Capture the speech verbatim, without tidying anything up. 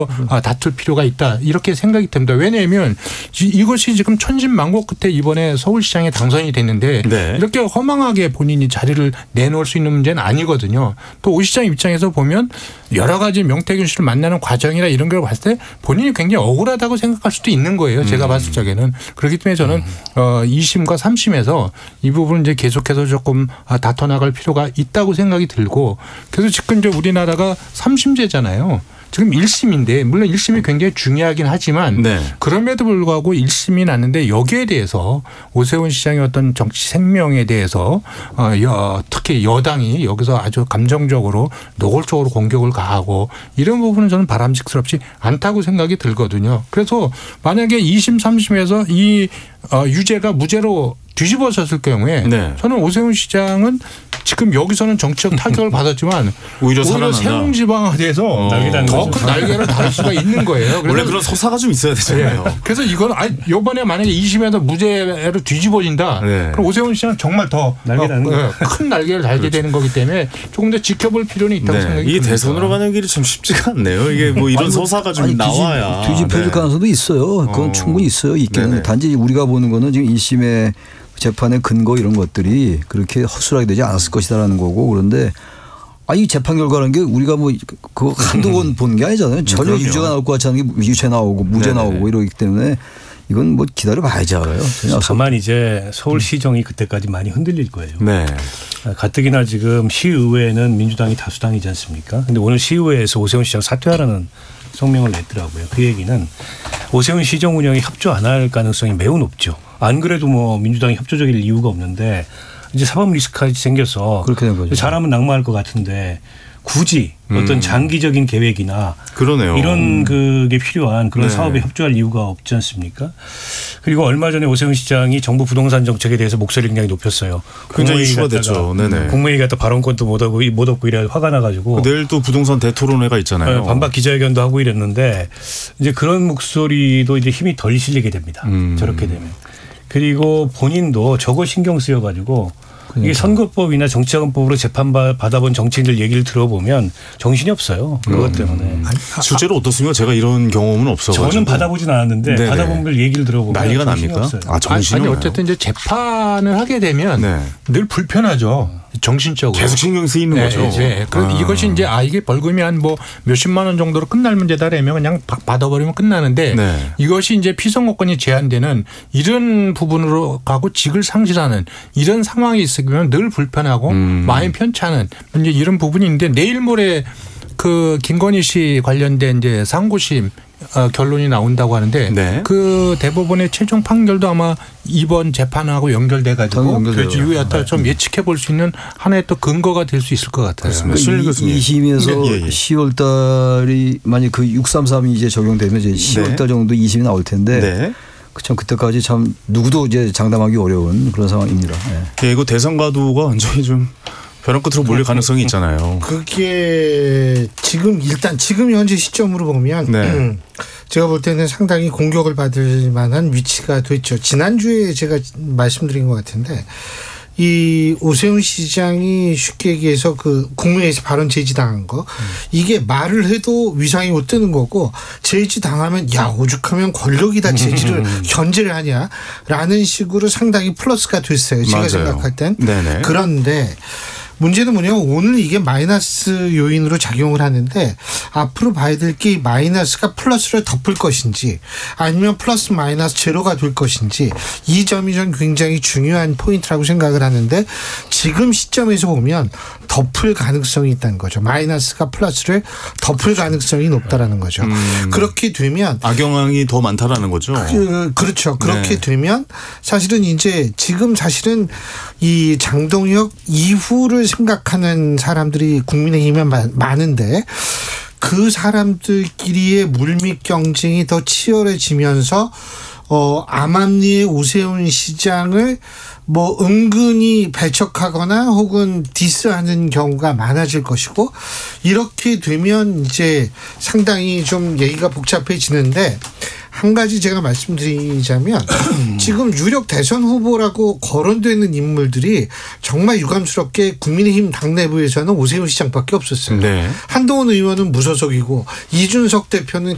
아, 다툴 필요가 있다 이렇게 생각이 듭니다. 왜냐하면 이것이 지금 천신만고 끝에 이번에 서울시장에 당선이 됐는데 네. 이렇게 허망하게 본인이 자리를 내놓을 수 있는 문제는 아니거든요. 또 오 시장 입장에서 보면 여러 가지 명태균 씨를 만나는 과정이나 이런 걸 봤을 때 본인이 굉장히 억울하다고 생각할 수도 있는 거예요. 제가 음. 봤을 적에는. 그렇기 때문에 저는 음. 어, 이 심과 삼 심에서 이 부분을 이제 계속해서 조금 다퉈 나갈 필요가 있다고 생각이 들고 그래서 지금 이제 우리나라가 삼 심제잖아요. 지금 일 심인데 물론 일 심이 굉장히 중요하긴 하지만 네. 그럼에도 불구하고 일 심이 났는데 여기에 대해서 오세훈 시장의 어떤 정치 생명에 대해서 어, 여, 특히 여당이 여기서 아주 감정적으로 노골적으로 공격을 가하고 이런 부분은 저는 바람직스럽지 않다고 생각이 들거든요. 그래서 만약에 이 심 삼 심에서 이 어, 유죄가 무죄로 뒤집어졌을 경우에 네. 저는 오세훈 시장은 지금 여기서는 정치적 타격을 받았지만 오히려, 오히려 세운지방에서 어. 더 큰 날개를 달 수가 있는 거예요. 원래 그런 서사가 좀 있어야 되잖아요. 네. 그래서 이건 아니, 이번에 만약에 이 심에서 무죄로 뒤집어진다. 네. 그럼 오세훈 시장은 정말 더 큰 날개를 달게 그렇죠. 되는 거기 때문에 조금 더 지켜볼 필요는 있다고 네. 생각이 이 듭니다. 대선으로 가는 길이 참 쉽지가 않네요. 이게 뭐 이런 아니, 서사가 좀 아니, 나와야. 뒤집혀질 네. 가능성도 있어요. 그건 어. 충분히 있어요. 있기는. 단지 우리가 보는 거는 지금 일 심에 재판의 근거 이런 것들이 그렇게 허술하게 되지 않았을 것이다라는 거고 그런데 아, 이 재판 결과라는 게 우리가 뭐 그거 한두 번 본 게 아니잖아요. 전혀 그럼요. 유죄가 나올 것 같지 않은 게 유죄 나오고 무죄 네네. 나오고 이러기 때문에 이건 뭐 기다려 봐야지 알아요. 다만 이제 서울시정이 그때까지 많이 흔들릴 거예요. 네. 가뜩이나 지금 시의회는 민주당이 다수당이지 않습니까? 근데 오늘 시의회에서 오세훈 시장 사퇴하라는 성명을 냈더라고요. 그 얘기는 오세훈 시정 운영에 협조 안 할 가능성이 매우 높죠. 안 그래도 뭐 민주당이 협조적일 이유가 없는데 이제 사법 리스크까지 생겨서 그렇게 된 거죠. 잘하면 낙마할 것 같은데 굳이 어떤 음. 장기적인 계획이나 그러네요. 이런 그게 필요한 그런 네. 사업에 협조할 이유가 없지 않습니까? 그리고 얼마 전에 오세훈 시장이 정부 부동산 정책에 대해서 목소리를 굉장히 높였어요. 굉장히 이슈가 됐죠. 네네. 국무회의 갔다 발언권도 못 하고 못 얻고 이래 화가 나가지고 내일 또 부동산 대토론회가 있잖아요. 반박 기자회견도 하고 이랬는데 이제 그런 목소리도 이제 힘이 덜 실리게 됩니다. 음. 저렇게 되면. 그리고 본인도 저거 신경 쓰여가지고 그러니까. 이게 선거법이나 정치자금법으로 재판받아본 정치인들 얘기를 들어보면 정신이 없어요. 그것 음. 때문에. 실제로 어떻습니까? 제가 이런 경험은 없어가지고. 저는 받아보진 않았는데 네네. 받아본 걸 얘기를 들어보면 난리가 납니까? 없어요. 아, 정신이 아니, 아니 어쨌든 이제 재판을 하게 되면 네. 늘 불편하죠. 정신적으로. 계속 신경 쓰이는 네, 거죠. 네. 그 아. 이것이 이제 아 이게 벌금이 한 뭐 몇십만 원 정도로 끝날 문제다라면 그냥 받아버리면 끝나는데 네. 이것이 이제 피선거권이 제한되는 이런 부분으로 가고 직을 상실하는 이런 상황이 있으면 늘 불편하고 음. 마음이 편찮은 이제 이런 부분이 있는데 내일 모레 그 김건희 씨 관련된 이제 상고심 어, 결론이 나온다고 하는데 네. 그 대법원의 최종 판결도 아마 이번 재판하고 연결돼 가지고 그 이후에 네. 좀 예측해 볼 수 있는 하나의 또 근거가 될 수 있을 것 같아요. 그러니까 이 심에서 예, 예. 시월 달이 만약 그 육삼삼이 이제 적용되면 이제 시월 달 네. 정도 이 심이 나올 텐데 네. 참 그때까지 참 누구도 이제 장담하기 어려운 그런 상황입니다. 네. 예, 이거 대선 가도가 완전히 좀 벼랑 끝으로 몰릴 가능성이 있잖아요. 그게 지금 일단 지금 현재 시점으로 보면 네. 제가 볼 때는 상당히 공격을 받을 만한 위치가 됐죠. 지난주에 제가 말씀드린 것 같은데 이 오세훈 시장이 쉽게 얘기해서 그 국무회의에서 발언 제지당한 거 이게 말을 해도 위상이 못 뜨는 거고 제지당하면 야 오죽하면 권력이다 제지를 견제를 하냐라는 식으로 상당히 플러스가 됐어요. 제가 맞아요. 생각할 땐. 네네. 그런데 문제는 뭐냐면 오늘 이게 마이너스 요인으로 작용을 하는데 앞으로 봐야 될 게 마이너스가 플러스를 덮을 것인지 아니면 플러스 마이너스 제로가 될 것인지 이 점이 전 굉장히 중요한 포인트라고 생각을 하는데 지금 시점에서 보면 덮을 가능성이 있다는 거죠. 마이너스가 플러스를 덮을 가능성이 높다라는 거죠. 음. 그렇게 되면 악영향이 더 많다라는 거죠. 그, 그렇죠. 그렇게 네. 되면 사실은 이제 지금 사실은 이 장동혁 이후를 생각하는 사람들이 국민의힘에 많은데 그 사람들끼리의 물밑 경쟁이 더 치열해지면서 어, 암암리의 오세훈 시장을 뭐 은근히 배척하거나 혹은 디스하는 경우가 많아질 것이고 이렇게 되면 이제 상당히 좀 얘기가 복잡해지는데 한 가지 제가 말씀드리자면 지금 유력 대선 후보라고 거론되는 인물들이 정말 유감스럽게 국민의힘 당내부에서는 오세훈 시장밖에 없었어요. 네. 한동훈 의원은 무소속이고 이준석 대표는